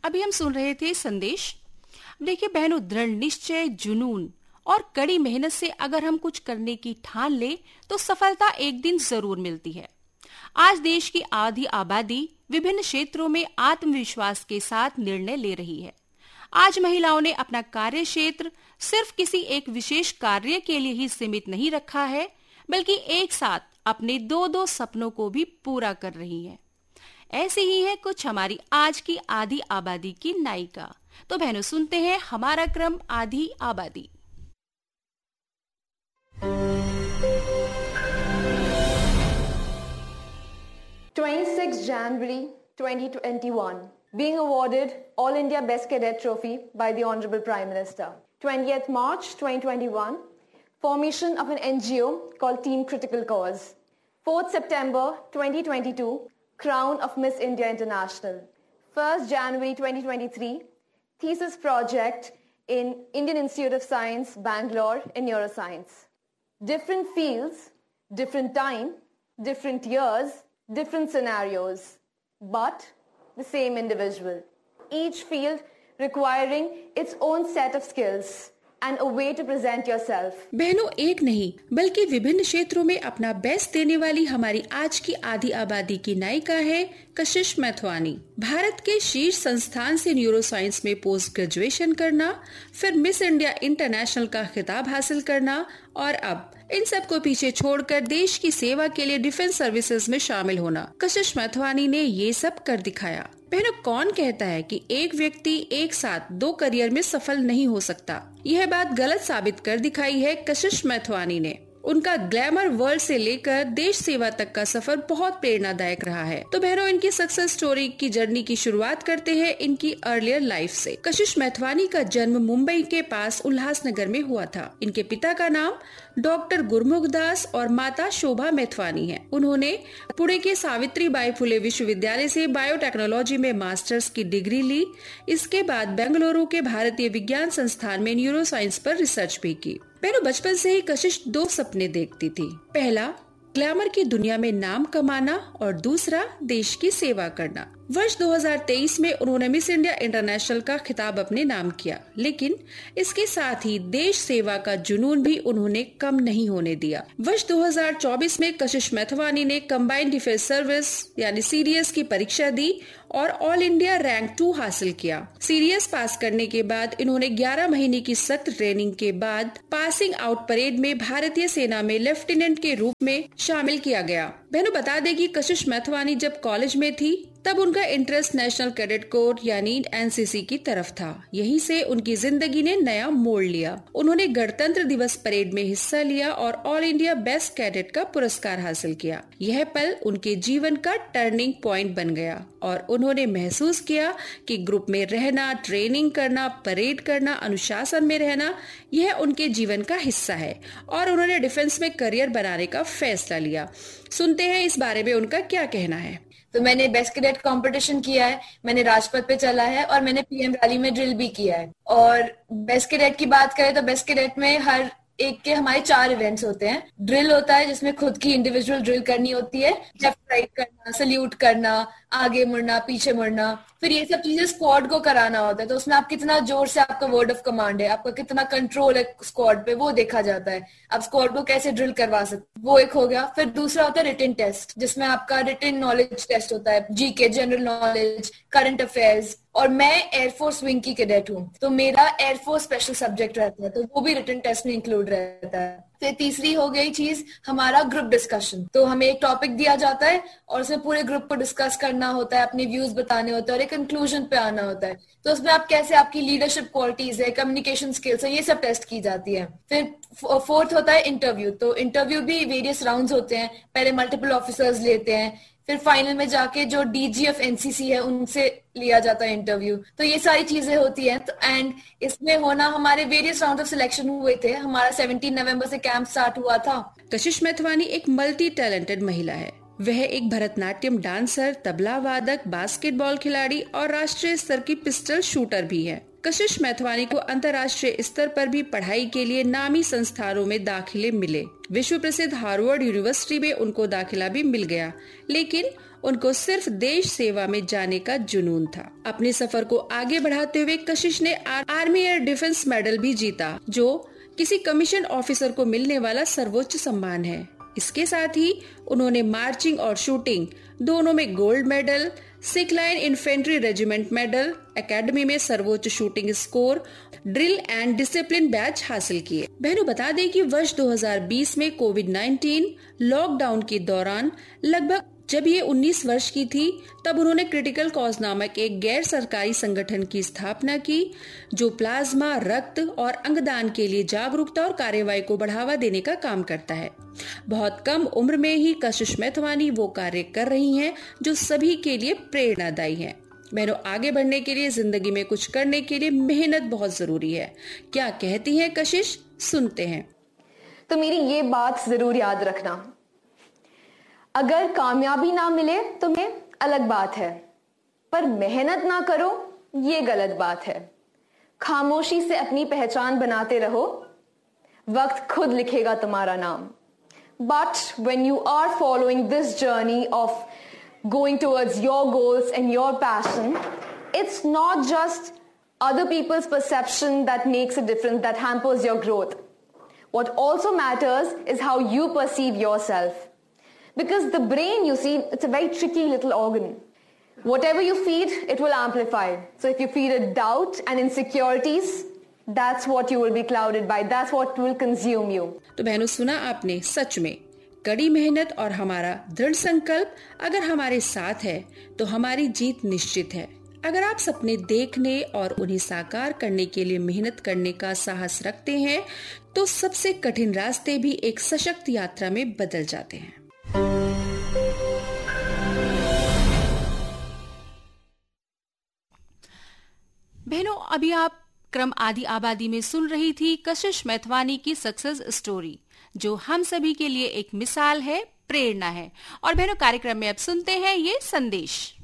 अभी हम सुन रहे थे संदेश। देखिए बहनों, दृढ़ निश्चय, जुनून और कड़ी मेहनत से अगर हम कुछ करने की ठान ले तो सफलता एक दिन जरूर मिलती है। आज देश की आधी आबादी विभिन्न क्षेत्रों में आत्मविश्वास के साथ निर्णय ले रही है। आज महिलाओं ने अपना कार्य क्षेत्र सिर्फ किसी एक विशेष कार्य के लिए ही सीमित नहीं रखा है, बल्कि एक साथ अपने दो दो सपनों को भी पूरा कर रही है। ऐसे ही है कुछ हमारी आज की आधी आबादी की नायिका। तो बहनों, सुनते हैं हमारा क्रम आधी आबादी। 26 January 2021, being awarded All India Best Cadet Trophy by the Honorable Prime Minister. 20th March 2021, formation of an NGO called Team Critical Cause. 4th September 2022, crown of Miss India International. 1st January 2023, thesis project in Indian Institute of Science, Bangalore in neuroscience. Different fields, different time, different years, different scenarios, but the same individual. Each field requiring its own set of skills and a way to present yourself. बहनों, एक नहीं बल्कि विभिन्न क्षेत्रों में अपना best देने वाली हमारी आज की आधी आबादी की नायिका है कशिश मैथवानी। भारत के शीर्ष संस्थान से न्यूरोसाइंस में पोस्ट ग्रेजुएशन करना, फिर मिस इंडिया इंटरनेशनल का खिताब हासिल करना और अब इन सब को पीछे छोड़कर देश की सेवा के लिए डिफेंस सर्विसेज में शामिल होना। कशिश मैथवानी ने ये सब कर दिखाया। बहनों, कौन कहता है कि एक व्यक्ति एक साथ दो करियर में सफल नहीं हो सकता? यह बात गलत साबित कर दिखाई है कशिश मैथवानी ने। उनका ग्लैमर वर्ल्ड से लेकर देश सेवा तक का सफर बहुत प्रेरणादायक रहा है। तो बहनों, इनकी सक्सेस स्टोरी की जर्नी की शुरुआत करते हैं इनकी अर्लियर लाइफ से। कशिश मैथवानी का जन्म मुंबई के पास उल्लासनगर में हुआ था। इनके पिता का नाम डॉक्टर गुरमुख दास और माता शोभा मैथवानी है। उन्होंने पुणे के सावित्रीबाई फुले विश्वविद्यालय से बायोटेक्नोलॉजी में मास्टर्स की डिग्री ली। इसके बाद बेंगलुरु के भारतीय विज्ञान संस्थान में न्यूरोसाइंस पर रिसर्च भी की। बहनों, बचपन से ही कशिश दो सपने देखती थी। पहला, ग्लैमर की दुनिया में नाम कमाना और दूसरा, देश की सेवा करना। वर्ष 2023 में उन्होंने मिस इंडिया इंटरनेशनल का खिताब अपने नाम किया, लेकिन इसके साथ ही देश सेवा का जुनून भी उन्होंने कम नहीं होने दिया। वर्ष 2024 में कशिश मैथवानी ने कंबाइंड डिफेंस सर्विस यानी सीडीएस की परीक्षा दी और ऑल इंडिया रैंक 2 हासिल किया। सीडीएस पास करने के बाद इन्होंने 11 महीने की सख्त ट्रेनिंग के बाद पासिंग आउट परेड में भारतीय सेना में लेफ्टिनेंट के रूप में शामिल किया गया। बहनों, बता दें कि कशिश मैथवानी जब कॉलेज में थी तब उनका इंटरेस्ट नेशनल कैडेट कोर यानी एनसीसी की तरफ था। यहीं से उनकी जिंदगी ने नया मोड़ लिया। उन्होंने गणतंत्र दिवस परेड में हिस्सा लिया और ऑल इंडिया बेस्ट कैडेट का पुरस्कार हासिल किया। यह पल उनके जीवन का टर्निंग पॉइंट बन गया और उन्होंने महसूस किया कि ग्रुप में रहना, ट्रेनिंग करना, परेड करना, अनुशासन में रहना, यह उनके जीवन का हिस्सा है और उन्होंने डिफेंस में करियर बनाने का फैसला लिया। सुनते हैं इस बारे में उनका क्या कहना है। तो मैंने बेस्ट कैडेट कंपटीशन किया है, मैंने राजपथ पे चला है और मैंने पीएम रैली में ड्रिल भी किया है। और बेस्ट कैडेट की बात करें तो बेस्ट कैडेट में हर एक के हमारे 4 इवेंट्स होते हैं। ड्रिल होता है जिसमें खुद की इंडिविजुअल ड्रिल करनी होती है, लेफ्ट राइट करना, सल्यूट करना, आगे मुड़ना, पीछे मुड़ना, फिर ये सब चीजें स्क्वाड को कराना होता है। तो उसमें आप कितना जोर से आपका वर्ड ऑफ कमांड है, आपका कितना कंट्रोल है स्क्वाड पे, वो देखा जाता है। आप स्क्वाड को कैसे ड्रिल करवा सकते, वो एक हो गया। फिर दूसरा होता है रिटन टेस्ट, जिसमें आपका रिटन नॉलेज टेस्ट होता है, GK, general knowledge, current affairs. और मैं एयरफोर्स विंग की कैडेट हूँ, तो मेरा एयरफोर्स स्पेशल सब्जेक्ट रहता है, तो वो भी रिटन टेस्ट में इंक्लूड रहता है। फिर तीसरी हो गई चीज हमारा ग्रुप डिस्कशन। तो हमें एक टॉपिक दिया जाता है और उसमें पूरे ग्रुप को डिस्कस करना होता है, अपने व्यूज बताने होते हैं और एक कंक्लूजन पे आना होता है। तो उसमें आप कैसे, आपकी लीडरशिप क्वालिटीज है, कम्युनिकेशन स्किल्स है, ये सब टेस्ट की जाती है। फिर फोर्थ होता है इंटरव्यू। तो इंटरव्यू भी वेरियस राउंड्स होते हैं, पहले मल्टीपल ऑफिसर्स लेते हैं, फिर फाइनल में जाके जो डीजी ऑफ एनसीसी है उनसे लिया जाता है इंटरव्यू। तो ये सारी चीजें होती हैं। तो एंड इसमें होना हमारे वेरियस राउंड ऑफ सिलेक्शन हुए थे। हमारा 17 नवंबर से कैंप स्टार्ट हुआ था। कशिश मैथवानी एक मल्टी टैलेंटेड महिला है। वह एक भरतनाट्यम डांसर, तबला वादक, बास्केटबॉल खिलाड़ी और राष्ट्रीय स्तर की पिस्टल शूटर भी है। कशिश मैथवानी को अंतर्राष्ट्रीय स्तर पर भी पढ़ाई के लिए नामी संस्थानों में दाखिले मिले। विश्व प्रसिद्ध हार्वर्ड यूनिवर्सिटी में उनको दाखिला भी मिल गया, लेकिन उनको सिर्फ देश सेवा में जाने का जुनून था। अपने सफर को आगे बढ़ाते हुए कशिश ने आर्मी एयर डिफेंस मेडल भी जीता, जो किसी कमीशन ऑफिसर को मिलने वाला सर्वोच्च सम्मान है। इसके साथ ही उन्होंने मार्चिंग और शूटिंग दोनों में gold medal, Sikh line infantry regiment medal, academy में सर्वोच्च shooting score, drill and discipline batch हासिल किए। बहनों, बता दें कि वर्ष 2020 में कोविड-19 लॉकडाउन के दौरान लगभग जब ये 19 वर्ष की थी, तब उन्होंने क्रिटिकल कॉज नामक एक गैर सरकारी संगठन की स्थापना की, जो प्लाज्मा, रक्त और अंगदान के लिए जागरूकता और कार्यवाही को बढ़ावा देने का काम करता है। बहुत कम उम्र में ही कशिश मैथवानी वो कार्य कर रही हैं जो सभी के लिए प्रेरणादायी है। बहनों, आगे बढ़ने के लिए, जिंदगी में कुछ करने के लिए मेहनत बहुत जरूरी है। क्या कहती हैं कशिश, सुनते हैं। तो मेरी ये बात जरूर याद रखना, अगर कामयाबी ना मिले तो मैं अलग बात है, पर मेहनत ना करो ये गलत बात है। खामोशी से अपनी पहचान बनाते रहो, वक्त खुद लिखेगा तुम्हारा नाम। But when you are following this journey of going towards your goals and your passion, it's not just other people's perception that makes a difference, that hampers your growth. What also matters is how you perceive yourself. Because the brain, you see, it's a very tricky little organ. Whatever you feed, it will amplify. So if you feed it doubt and insecurities, that's what you will be clouded by. That's what will consume you. तो बहनों, सुना आपने, सच में कड़ी मेहनत और हमारा दृढ़ संकल्प अगर हमारे साथ है तो हमारी जीत निश्चित है। अगर आप सपने देखने और उन्हें साकार करने के लिए मेहनत करने का साहस रखते हैं, तो सबसे कठिन रास्ते भी एक सशक्त यात्रा में बदल जाते हैं। बहनों, अभी आप क्रम आधी आबादी में सुन रही थी कशिश मैथवानी की सक्सेस स्टोरी, जो हम सभी के लिए एक मिसाल है, प्रेरणा है। और बहनों, कार्यक्रम में अब सुनते हैं ये संदेश।